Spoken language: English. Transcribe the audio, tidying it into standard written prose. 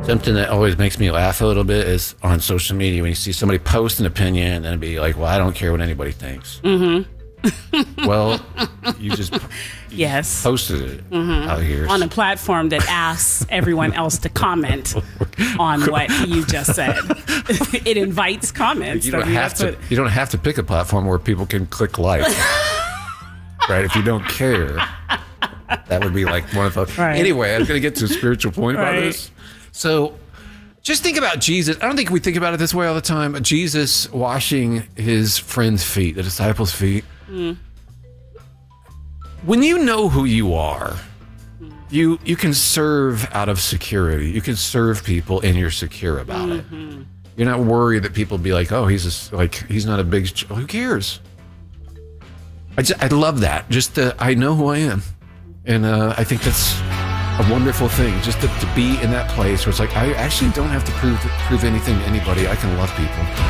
Something that always makes me laugh a little bit is on social media when you see somebody post an opinion and then be like, well, I don't care what anybody thinks. Well, you just posted it out here. On a platform that asks everyone else to comment on what you just said. It invites comments. You don't have to pick a platform where people can click like. Right? If you don't care, that would be like one of the... Right. Anyway, I was going to get to a spiritual point about this. So just think about Jesus. I don't think we think about it this way all the time. Jesus washing his friends' feet, the disciples' feet. When you know who you are, you can serve out of security. You can serve people and you're secure about it. You're not worried that people be like, oh, he's not a big... Who cares? I love that. I know who I am. And I think that's a wonderful thing, just to be in that place where it's like, I actually don't have to prove anything to anybody. I can love people.